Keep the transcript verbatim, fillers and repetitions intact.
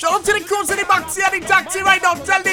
चलो तेरे कौन से भागती यार टैक्सी राइड आउट जल्दी